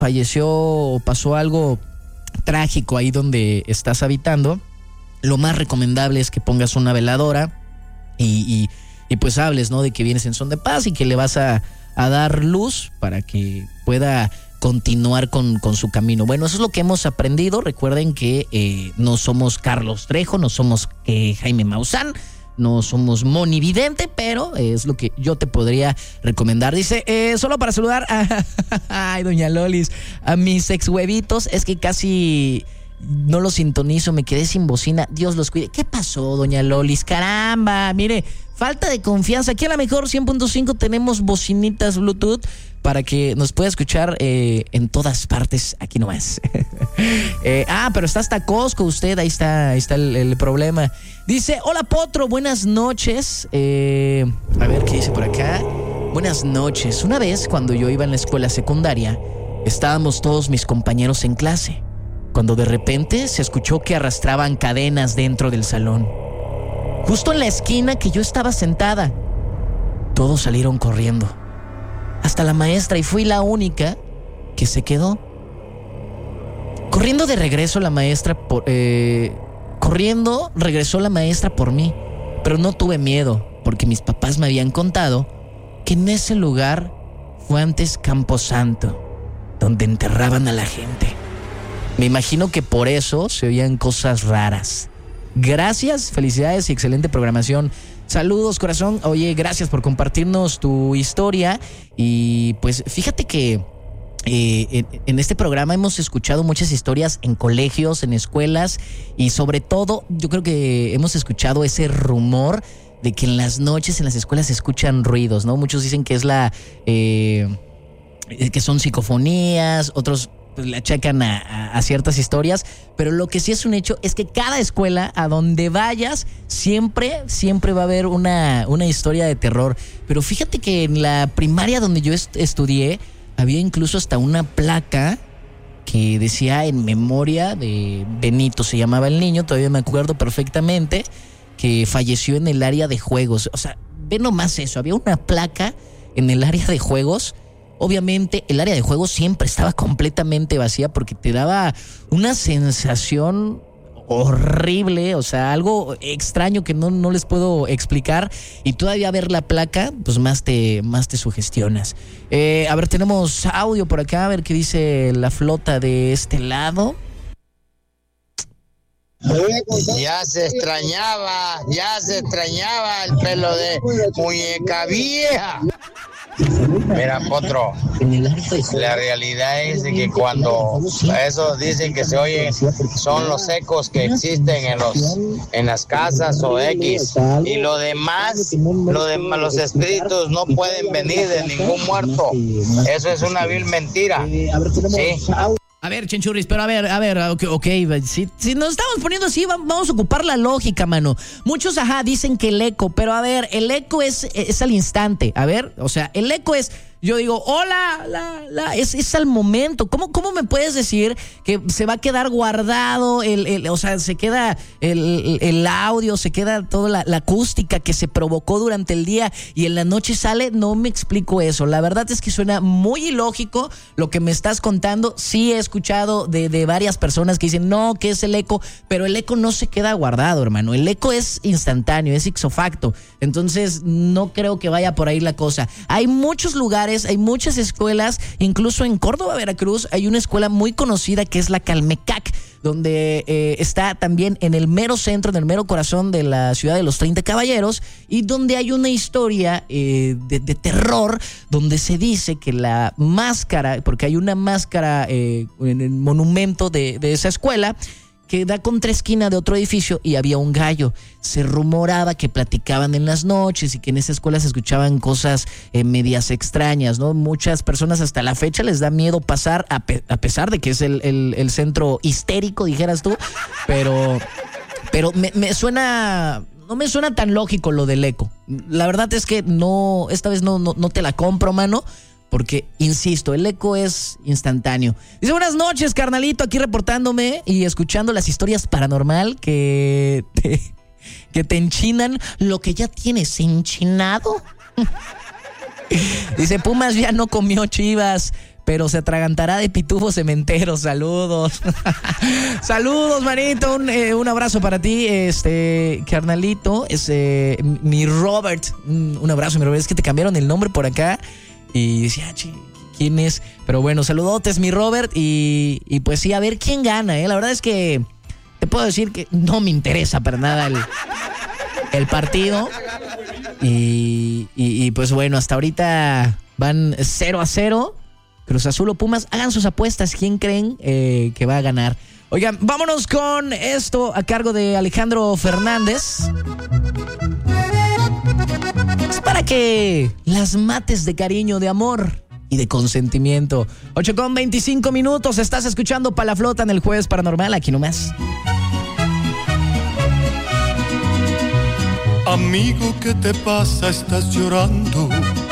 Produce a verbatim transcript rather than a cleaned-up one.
falleció o pasó algo trágico ahí donde estás habitando, lo más recomendable es que pongas una veladora y, y, y pues hables, ¿no? De que vienes en son de paz y que le vas a, a dar luz para que pueda continuar con, con su camino. Bueno, eso es lo que hemos aprendido. Recuerden que eh, no somos Carlos Trejo, no somos eh, Jaime Maussan, no somos Moni Vidente, pero es lo que yo te podría recomendar. Dice, eh, solo para saludar a, ay, doña Lolis, a mis ex huevitos, es que casi no los sintonizo, me quedé sin bocina, Dios los cuide. ¿Qué pasó, doña Lolis? Caramba, mire, falta de confianza. Aquí a la mejor cien punto cinco tenemos bocinitas Bluetooth para que nos pueda escuchar eh, en todas partes, aquí nomás. eh, ah, pero está hasta Costco usted, ahí está, ahí está el, el problema. Dice, hola Potro, buenas noches. Eh, a ver, ¿qué dice por acá? Buenas noches. Una vez, cuando yo iba en la escuela secundaria, estábamos todos mis compañeros en clase, cuando de repente se escuchó que arrastraban cadenas dentro del salón, justo en la esquina que yo estaba sentada. Todos salieron corriendo, hasta la maestra, y fui la única que se quedó. Corriendo de regreso la maestra por, eh, corriendo regresó la maestra por mí, pero no tuve miedo, porque mis papás me habían contado que en ese lugar fue antes Camposanto, donde enterraban a la gente. Me imagino que por eso se oían cosas raras. Gracias, felicidades y excelente programación. Saludos, corazón. Oye, gracias por compartirnos tu historia. Y pues fíjate que eh, en, en este programa hemos escuchado muchas historias en colegios, en escuelas, y sobre todo yo creo que hemos escuchado ese rumor de que en las noches en las escuelas se escuchan ruidos, ¿no? Muchos dicen que es la eh, que son psicofonías, otros pues le achacan a, a, a ciertas historias, pero lo que sí es un hecho es que cada escuela, a donde vayas, siempre, siempre va a haber una, una historia de terror. Pero fíjate que en la primaria donde yo est- estudié, había incluso hasta una placa que decía en memoria de Benito, se llamaba el niño, todavía me acuerdo perfectamente, que falleció en el área de juegos. O sea, ve nomás eso, había una placa en el área de juegos. Obviamente el área de juegos siempre estaba completamente vacía porque te daba una sensación horrible, o sea, algo extraño que no, no les puedo explicar, y todavía ver la placa, pues más te, más te sugestionas. Eh, a ver, tenemos audio por acá, a ver qué dice la flota de este lado. Ya se extrañaba, ya se extrañaba el pelo de muñeca vieja. Mira, Potro, la realidad es de que cuando esos dicen que se oyen, son los ecos que existen en los en las casas o X, y lo demás, lo demás, los espíritus no pueden venir de ningún muerto. Eso es una vil mentira. Sí. A ver, Chenchurris, pero a ver, a ver, ok, okay. Si, si nos estamos poniendo así, vamos a ocupar la lógica, mano. Muchos, ajá, dicen que el eco, pero a ver, el eco es, es al instante, a ver, o sea, el eco es, yo digo, hola, la, la, es, es al momento. ¿Cómo, ¿Cómo me puedes decir que se va a quedar guardado, el, el, o sea, se queda el, el audio, se queda toda la, la acústica que se provocó durante el día y en la noche sale? No me explico eso. La verdad es que suena muy ilógico lo que me estás contando. Sí he escuchado de, de varias personas que dicen, no, que es el eco, pero el eco no se queda guardado, hermano. El eco es instantáneo, es ipso facto. Entonces, no creo que vaya por ahí la cosa. Hay muchos lugares, hay muchas escuelas, incluso en Córdoba, Veracruz, hay una escuela muy conocida que es la Calmecac, donde eh, está también en el mero centro, en el mero corazón de la ciudad de los treinta Caballeros, y donde hay una historia eh, de, de terror, donde se dice que la máscara, porque hay una máscara eh, en el monumento de, de esa escuela, que da contra esquina de otro edificio, y había un gallo. Se rumoraba que platicaban en las noches y que en esa escuela se escuchaban cosas eh, medias extrañas, ¿no? Muchas personas hasta la fecha les da miedo pasar, a, pe- a pesar de que es el, el, el centro histérico, dijeras tú, pero, pero me, me suena... No me suena tan lógico lo del eco. La verdad es que no, esta vez no, no, no te la compro, mano. Porque, insisto, el eco es instantáneo. Dice, buenas noches, carnalito, aquí reportándome y escuchando las historias paranormal que te, que te enchinan lo que ya tienes enchinado. Dice, Pumas ya no comió Chivas, pero se atragantará de Pitufo Cementero. Saludos. Saludos, manito. Un, eh, un abrazo para ti, este, carnalito. Es eh, mi Robert. Un, un abrazo, mi Robert. Es que te cambiaron el nombre por acá. Y decía, che, ¿quién es? Pero bueno, saludotes, mi Robert. Y, y pues sí, a ver quién gana, ¿eh? La verdad es que te puedo decir que no me interesa para nada el, el partido. Y, y, y pues bueno, hasta ahorita van cero a cero. Cruz Azul o Pumas, hagan sus apuestas. ¿Quién creen eh, que va a ganar? Oigan, vámonos con esto a cargo de Alejandro Fernández. Es para que las mates de cariño, de amor y de consentimiento. ocho con veinticinco minutos, estás escuchando Pa' la Flota en el Jueves Paranormal, aquí nomás. Amigo, ¿qué te pasa? Estás llorando.